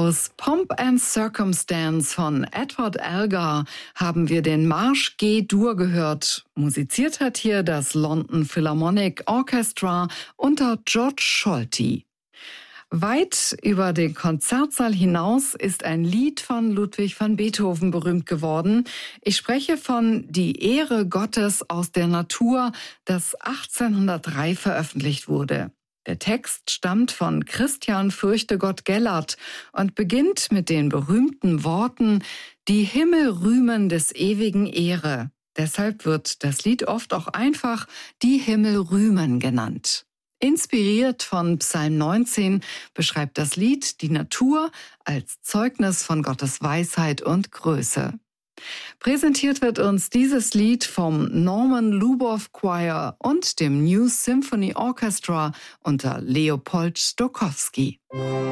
Aus Pomp and Circumstance von Edward Elgar haben wir den Marsch G-Dur gehört. Musiziert hat hier das London Philharmonic Orchestra unter George Scholti. Weit über den Konzertsaal hinaus ist ein Lied von Ludwig van Beethoven berühmt geworden. Ich spreche von Die Ehre Gottes aus der Natur, das 1803 veröffentlicht wurde. Der Text stammt von Christian Fürchtegott Gellert und beginnt mit den berühmten Worten »Die Himmel rühmen des ewigen Ehre«. Deshalb wird das Lied oft auch einfach »Die Himmel rühmen« genannt. Inspiriert von Psalm 19 beschreibt das Lied die Natur als Zeugnis von Gottes Weisheit und Größe. Präsentiert wird uns dieses Lied vom Norman Lubow Choir und dem New Symphony Orchestra unter Leopold Stokowski.